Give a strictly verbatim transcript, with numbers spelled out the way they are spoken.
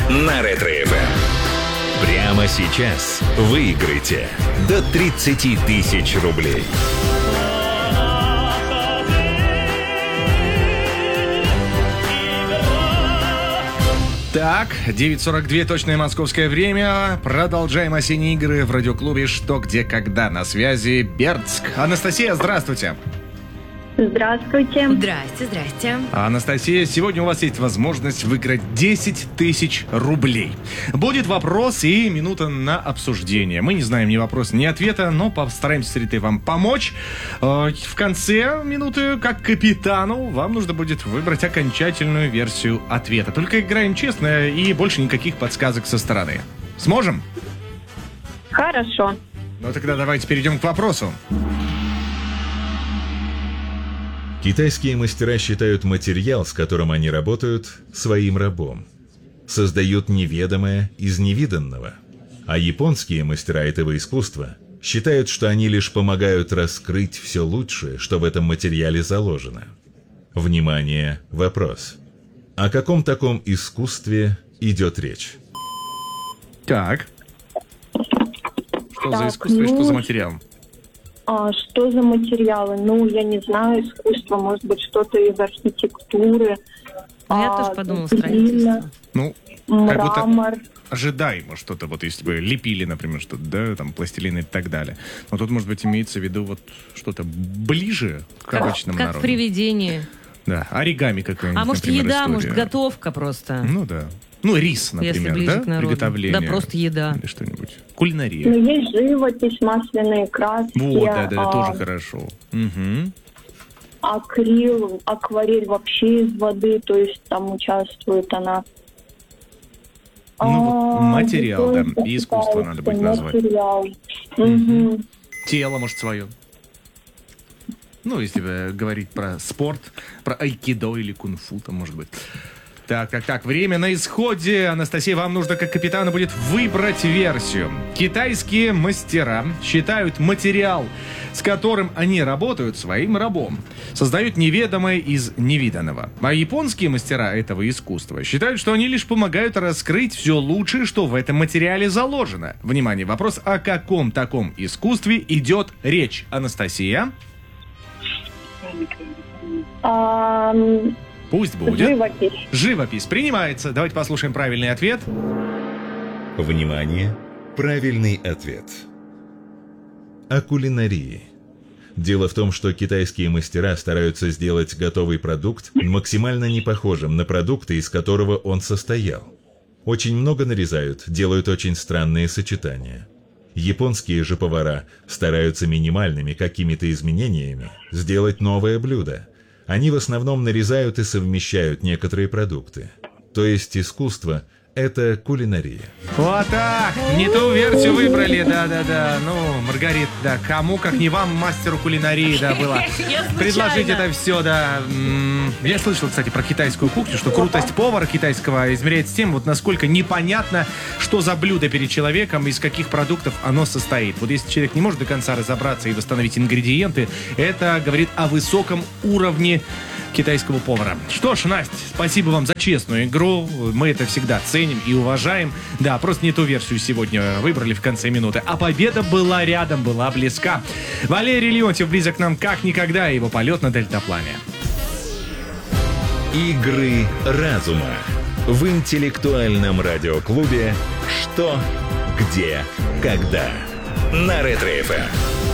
на Ретро-эф эм. Прямо сейчас выиграйте до тридцать тысяч рублей. Так, девять сорок два, точное московское время. Продолжаем осенние игры в радиоклубе «Что, где, когда». На связи Бердск. Анастасия, здравствуйте. Здравствуйте. Здрасте, здрасте. Анастасия, сегодня у вас есть возможность выиграть десять тысяч рублей. Будет вопрос и минута на обсуждение. Мы не знаем ни вопроса, ни ответа, но постараемся с Ритой вам помочь. В конце минуты, как капитану, вам нужно будет выбрать окончательную версию ответа. Только играем честно и больше никаких подсказок со стороны. Сможем? Хорошо. Ну тогда давайте перейдем к вопросу. Китайские мастера считают материал, с которым они работают, своим рабом. Создают неведомое из невиданного. А японские мастера этого искусства считают, что они лишь помогают раскрыть все лучшее, что в этом материале заложено. Внимание, вопрос. О каком таком искусстве идет речь? Так. Что Так, за искусство и ну... что за материал? А что за материалы? Ну, я не знаю, искусство, может быть, что-то из архитектуры. Ну, я а, тоже подумала, глина, строительство. Ну, мрамор. как будто ожидаемо что-то, вот если бы лепили, например, что-то, да, там, пластилин и так далее. Но тут, может быть, имеется в виду вот что-то ближе к Как, обычному как народу. в привидении. Да, оригами какое-нибудь, А может, например, еда, история. может, готовка просто. Ну, да. Ну, рис, например, Если ближе да, к народу. приготовление. Да, просто еда. Или что-нибудь. Кулинария. Ну, есть живопись, масляные краски. Вот, да, да, а, тоже хорошо. Угу. акрил, акварель вообще из воды, то есть там участвует она. Ну, А, материал, да, японцы и искусство надо будет назвать. Материал. Угу. Мгм. Тело, может, свое. Ну, если э, говорить про спорт, про айкидо или кунг-фу, там, может быть. Так, так, так, время на исходе. Анастасия, вам нужно, как капитану, будет выбрать версию. Китайские мастера считают материал, с которым они работают, своим рабом. Создают неведомое из невиданного. А японские мастера этого искусства считают, что они лишь помогают раскрыть все лучшее, что в этом материале заложено. Внимание, вопрос, о каком таком искусстве идет речь? Анастасия? А, Пусть будет. живопись. Живопись принимается. Давайте послушаем правильный ответ. Внимание! Правильный ответ. О кулинарии. Дело в том, что китайские мастера стараются сделать готовый продукт максимально не похожим на продукты, из которого он состоял. Очень много нарезают, делают очень странные сочетания. Японские же повара стараются минимальными какими-то изменениями сделать новое блюдо. Они в основном нарезают и совмещают некоторые продукты. То есть искусство – это кулинария. Вот так! Не ту версию выбрали, да-да-да. Ну, Маргарита, да, кому, как не вам, мастеру кулинарии, да, было предложить это все, да. Я слышал, кстати, про китайскую кухню, что крутость повара китайского измеряется тем, вот насколько непонятно, что за блюдо перед человеком, из каких продуктов оно состоит. Вот если человек не может до конца разобраться и восстановить ингредиенты, это говорит о высоком уровне китайского повара. Что ж, Настя, спасибо вам за честную игру. Мы это всегда ценим и уважаем. Да, просто не ту версию сегодня выбрали в конце минуты. А победа была рядом, была близка. Валерий Леонтьев близок к нам как никогда, и его полет на дельтаплане. Игры разума в интеллектуальном радиоклубе «Что, где, когда» на Ретро-эф эм.